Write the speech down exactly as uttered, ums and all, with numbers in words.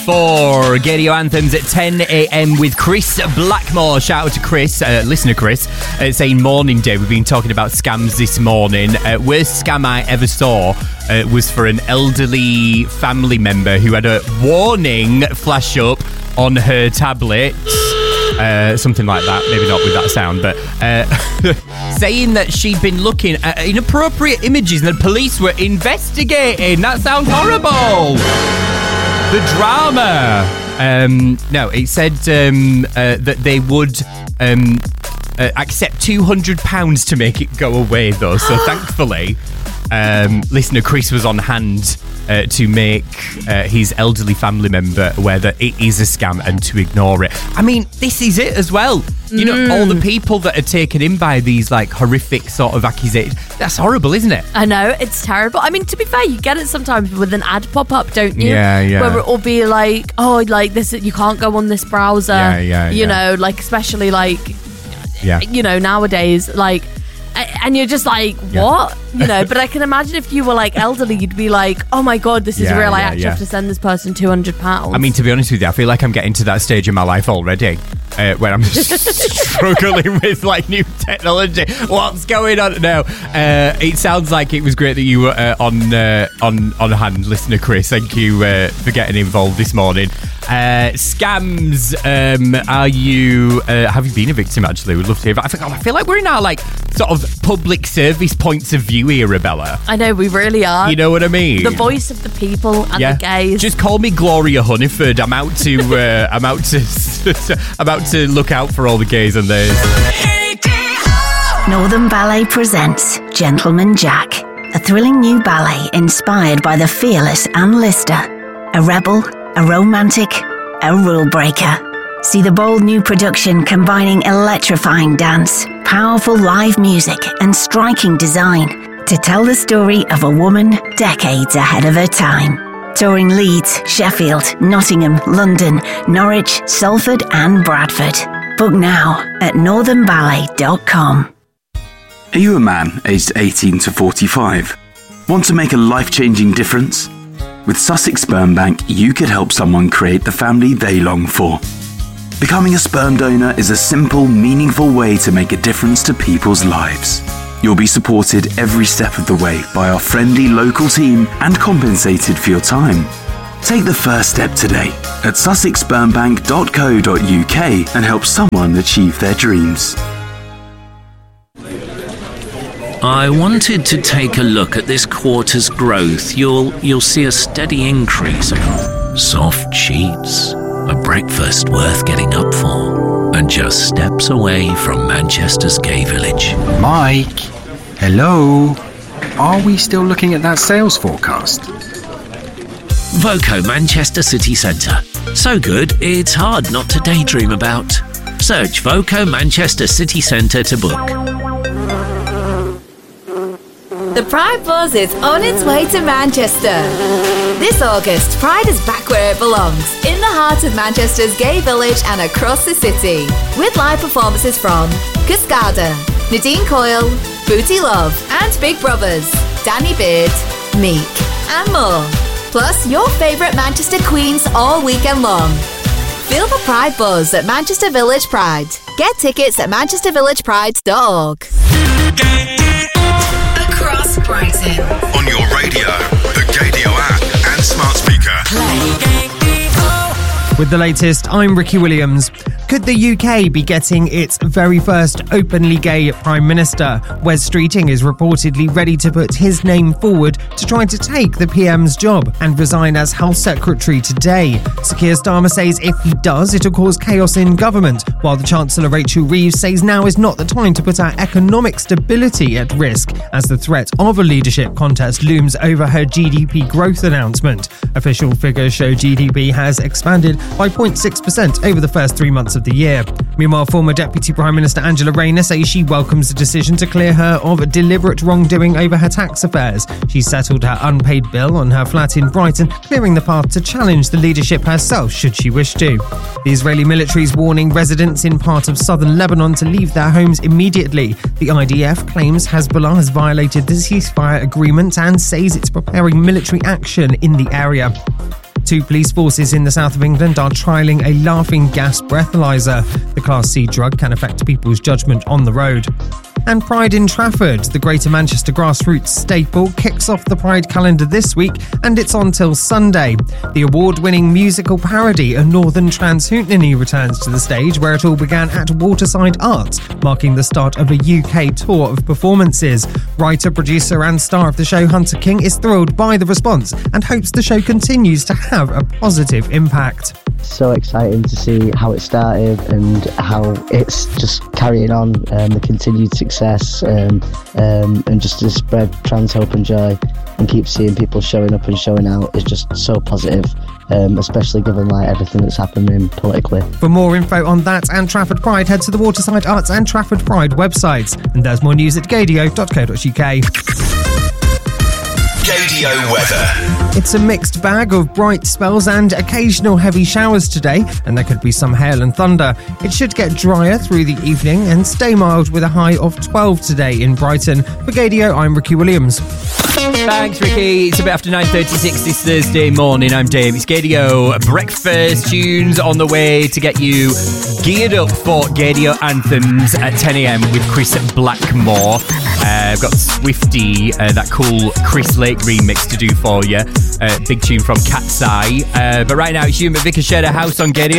For Radio Anthems at ten a.m. with Chris Blackmore. Shout out to Chris, uh, listener Chris, uh, saying morning day. We've been talking about scams this morning. Uh, worst scam I ever saw uh, was for an elderly family member who had a warning flash up on her tablet. Uh, something like that, maybe not with that sound, but uh, saying that she'd been looking at inappropriate images and the police were investigating. That sounds horrible. The drama. Um, no, it said um, uh, that they would um, uh, accept two hundred pounds to make it go away, though. So thankfully, um, listener Chris was on hand uh, to make uh, his elderly family member aware that it is a scam and to ignore it. I mean, this is it as well. You know, mm. all the people that are taken in by these like horrific sort of accusations. That's horrible, isn't it? I know, it's terrible. I mean, to be fair, you get it sometimes with an ad pop up, don't you? Yeah, yeah. Where it will be like, oh, like this, you can't go on this browser. Yeah, yeah, You yeah. know, like especially like, yeah. you know, nowadays, like, and you're just like, what? Yeah. You know, but I can imagine if you were like elderly, you'd be like, oh my God, this is yeah, real. I yeah, actually yeah. have to send this person two hundred pounds. I mean, to be honest with you, I feel like I'm getting to that stage in my life already uh, where I'm struggling with like new technology. What's going on? No, uh, it sounds like it was great that you were uh, on, uh, on, on hand, listener Chris. Thank you uh, for getting involved this morning. Uh, scams, um, are you, uh, have you been a victim actually? We'd love to hear. I feel, I feel like we're in our like sort of public service points of view here, Bella. I know, we really are. You know what I mean? The voice of the people and yeah. the gays. Just call me Gloria Hunniford. I'm out to, uh, I'm out to, I'm out to look out for all the gays and theirs. Northern Ballet presents Gentleman Jack, a thrilling new ballet inspired by the fearless Anne Lister. A rebel, a romantic, a rule breaker. See the bold new production combining electrifying dance, powerful live music, and striking design to tell the story of a woman decades ahead of her time. Touring Leeds, Sheffield, Nottingham, London, Norwich, Salford, and Bradford. Book now at northern ballet dot com. Are you a man aged eighteen to forty-five? Want to make a life-changing difference? With Sussex Sperm Bank, you could help someone create the family they long for. Becoming a sperm donor is a simple, meaningful way to make a difference to people's lives. You'll be supported every step of the way by our friendly local team and compensated for your time. Take the first step today at sussex sperm bank dot co dot uk and help someone achieve their dreams. I wanted to take a look at this quarter's growth. You'll you'll see a steady increase. Soft sheets, a breakfast worth getting up for, and just steps away from Manchester's gay village. Mike, hello. Are we still looking at that sales forecast? Voco Manchester City Centre. So good, it's hard not to daydream about. Search Voco Manchester City Centre to book. The Pride Buzz is on its way to Manchester. This August, Pride is back where it belongs, in the heart of Manchester's gay village and across the city. With live performances from Cascada, Nadine Coyle, Booty Love, and Big Brothers, Danny Beard, Meek, and more. Plus, your favourite Manchester queens all weekend long. Feel the Pride Buzz at Manchester Village Pride. Get tickets at manchester village pride dot org. Across Brighton. On your radio, the Gadio app, and smart speaker. Play. With the latest, I'm Ricky Williams. Could the U K be getting its very first openly gay Prime Minister? Wes Streeting is reportedly ready to put his name forward to try to take the P M's job and resign as Health Secretary today. Sir Keir Starmer says if he does, it'll cause chaos in government, while the Chancellor Rachel Reeves says now is not the time to put our economic stability at risk as the threat of a leadership contest looms over her G D P growth announcement. Official figures show G D P has expanded by zero point six percent over the first three months of the year. Meanwhile, former Deputy Prime Minister Angela Rayner says she welcomes the decision to clear her of deliberate wrongdoing over her tax affairs. She settled her unpaid bill on her flat in Brighton, clearing the path to challenge the leadership herself should she wish to. The Israeli military is warning residents in part of southern Lebanon to leave their homes immediately. The I D F claims Hezbollah has violated the ceasefire agreement and says it's preparing military action in the area. Two police forces in the south of England are trialling a laughing gas breathalyzer. The Class C drug can affect people's judgment on the road. And Pride in Trafford, the Greater Manchester grassroots staple, kicks off the Pride calendar this week, and it's on till Sunday. The award-winning musical parody A Northern Trans Hootenanny returns to the stage, where it all began at Waterside Arts, marking the start of a U K tour of performances. Writer, producer and star of the show Hunter King is thrilled by the response and hopes the show continues to have a positive impact. So exciting to see how it started and how it's just carrying on, um, the continued success, um, um, and just to spread trans hope and joy and keep seeing people showing up and showing out is just so positive, um, especially given like everything that's happening politically. For more info on that and Trafford Pride, head to the Waterside Arts and Trafford Pride websites. And there's more news at gadio dot co dot uk. Gadio weather. It's a mixed bag of bright spells and occasional heavy showers today, and there could be some hail and thunder. It should get drier through the evening and stay mild with a high of twelve today in Brighton. For Gadio, I'm Ricky Williams. Thanks, Ricky. It's a bit after nine thirty-six this Thursday morning. I'm Dave. It's Gadio breakfast tunes on the way to get you geared up for Gadio anthems at ten a.m. with Chris Blackmore. Uh, I've got Swifty, uh, that cool Chris Lake remix to do for you. Uh, big tune from Cat's Eye. Uh, but right now, it's Hugh McVicker, Shared a House on Gadio.